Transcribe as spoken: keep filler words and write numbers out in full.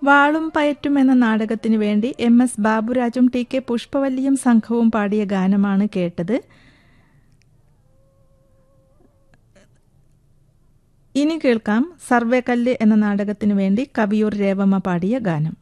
വാളും പയറ്റും എന്ന നാടകത്തിനു വേണ്ടി എം എസ് ബാബുരാജും ടി കെ പുഷ്പവല്ലിയും സംഘവും പാടിയ ഗാനമാണ് കേട്ടത്. ഇനി കേൾക്കാം സർവേക്കല്ല് എന്ന നാടകത്തിനു വേണ്ടി കവിയൂർ രേവമ്മ പാടിയ ഗാനം.